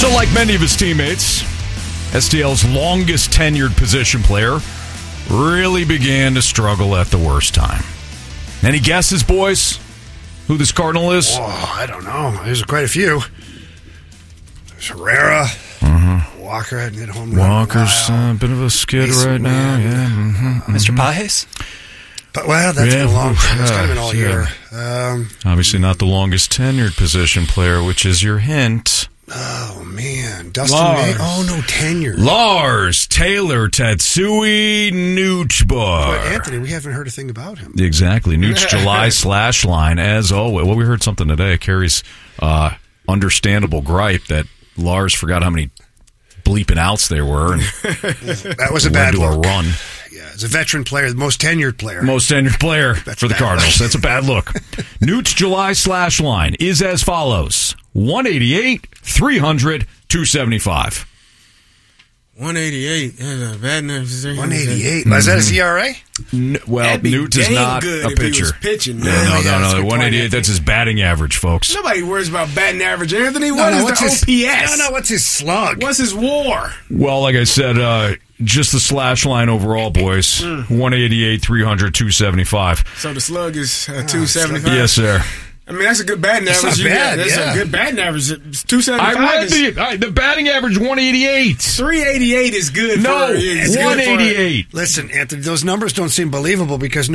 So like many of his teammates, STL's longest tenured position player really began to struggle at the worst time. Any guesses, boys, who this Cardinal is? Oh, I don't know. There's quite a few. There's Herrera. Walker hadn't hit a home run. Walker's a bit of a skid right now. Yeah. Mr. Pages? But, well, that's been a long time. It's kind of been all year. Obviously not the longest tenured position player, which is your hint. Oh, man. Dustin May. Oh, no, tenure. Lars Taylor Tatsui Noochbar. But Anthony, we haven't heard a thing about him. Exactly. Nooch July slash line, as always. Well, we heard something today. Carrie's understandable gripe that Lars forgot how many bleeping outs there were. And that was a bad look. A run. Yeah, as a veteran player, the most tenured player. Most tenured player for the Cardinals. That's a bad look. Nooch July slash line is as follows. 188, 300, 275. 188. That's a bad number. 188. Is that his ERA? Well, Newt is not a pitcher. Pitching, no. 188, that's his batting average, folks. Nobody worries about batting average, Anthony. What is the OPS? What's his slug? What's his WAR? Well, like I said, just the slash line overall, boys. 188, 300, 275. So the slug is 275? Yes, sir. I mean, that's a good batting average. That's a good batting average. It's 275. I read the batting average 188. 388 is good. No, 188. Listen, Anthony, those numbers don't seem believable because